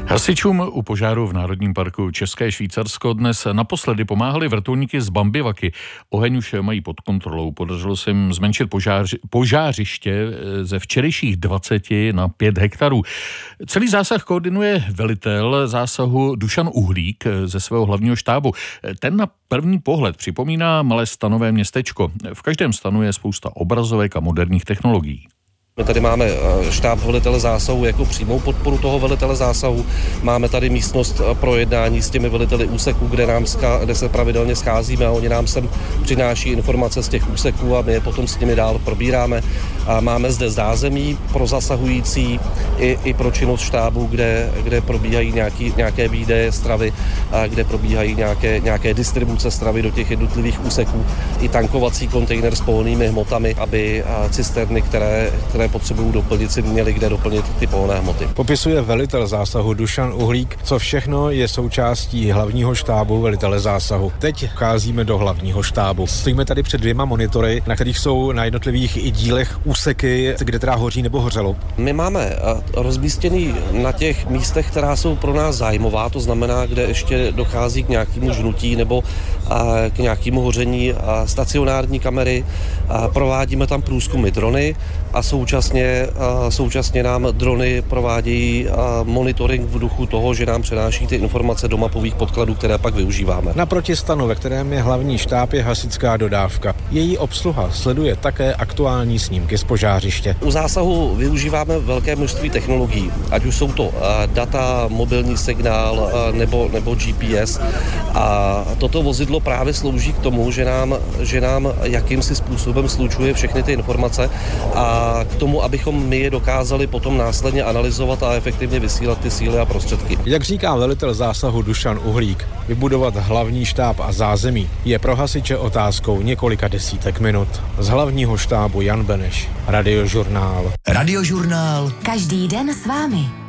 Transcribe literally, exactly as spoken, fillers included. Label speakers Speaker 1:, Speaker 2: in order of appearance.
Speaker 1: Hasičům u požáru v Národním parku České Švýcarsko dnes naposledy pomáhali vrtulníky z Bambivaky. Oheň už mají pod kontrolou. Podařilo se jim zmenšit požáři, požářiště ze včerejších dvaceti na pět hektarů. Celý zásah koordinuje velitel zásahu Dušan Uhlík ze svého hlavního štábu. Ten na první pohled připomíná malé stanové městečko. V každém stanu je spousta obrazovek a moderních technologií.
Speaker 2: My tady máme štáb velitele zásahu jako přímou podporu toho velitele zásahu. Máme tady místnost pro jednání s těmi veliteli úseků, kde, nám ska, kde se pravidelně scházíme a oni nám sem přináší informace z těch úseků a my je potom s nimi dál probíráme. A máme zde zázemí pro zasahující i, i pro činnost štábu, kde, kde probíhají nějaký, nějaké výdeje stravy, a kde probíhají nějaké, nějaké distribuce stravy do těch jednotlivých úseků. I tankovací kontejner s pohonnými hmotami, aby cisterny, které, které potřebují doplnit, si měli kde doplnit ty pohonné hmoty.
Speaker 3: Popisuje velitel zásahu Dušan Uhlík, co všechno je součástí hlavního štábu velitele zásahu. Teď vcházíme do hlavního štábu. Stojíme tady před dvěma monitory, na kterých jsou na jednotlivých i dílech úseky, kde teda hoří nebo hořelo.
Speaker 2: My máme rozmístěný na těch místech, která jsou pro nás zájmová, to znamená, kde ještě dochází k nějakému žnutí nebo k nějakému hoření stacionární kamery. Provádíme tam průzkumy drony a současně, současně nám drony provádějí monitoring v duchu toho, že nám přenáší ty informace do mapových podkladů, které pak využíváme.
Speaker 3: Naproti stanu, ve kterém je hlavní štáb, je hasičská dodávka. Její obsluha sleduje také aktuální snímky z požářiště.
Speaker 2: U zásahu využíváme velké množství technologií, ať už jsou to data, mobilní signál nebo, nebo G P S. A toto vozidlo právě slouží k tomu, že nám, že nám jakýmsi způsobem slučuje všechny ty informace a k tomu, abychom my je dokázali potom následně analyzovat a efektivně vysílat ty síly a prostředky.
Speaker 3: Jak říká velitel zásahu Dušan Uhlík, vybudovat hlavní štáb a zázemí je pro hasiče otázkou několika desítek minut. Z hlavního štábu Jan Beneš, Radiožurnál.
Speaker 4: Radiožurnál. Každý den s vámi.